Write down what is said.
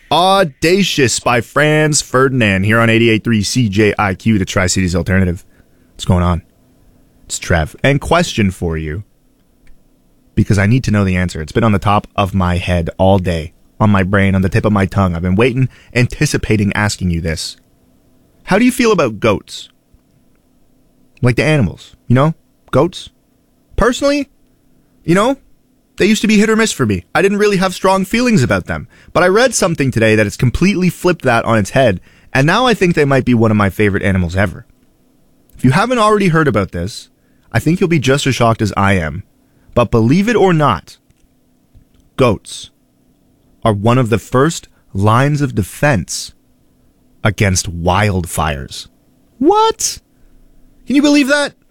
Audacious by Franz Ferdinand here on 88.3 CJIQ, the Tri-Cities Alternative. What's going on? It's Trev. And question for you, because I need to know the answer. It's been on the top of my head all day, on my brain, on the tip of my tongue. I've been waiting, anticipating asking you this. How do you feel about goats? Like the animals, goats? Personally, they used to be hit or miss for me. I didn't really have strong feelings about them. But I read something today that has completely flipped that on its head, and now I think they might be one of my favorite animals ever. If you haven't already heard about this, I think you'll be just as shocked as I am. But believe it or not, goats are one of the first lines of defense against wildfires. What? Can you believe that?